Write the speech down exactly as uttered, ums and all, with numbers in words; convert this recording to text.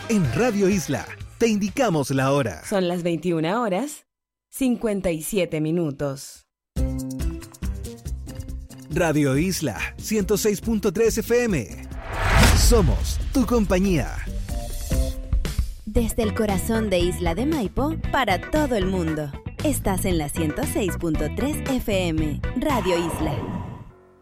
En Radio Isla, te indicamos la hora. Son las veintiuna horas, cincuenta y siete minutos. Radio Isla, ciento seis punto tres F M. Somos tu compañía. Desde el corazón de Isla de Maipo, para todo el mundo. Estás en la ciento seis punto tres F M, Radio Isla.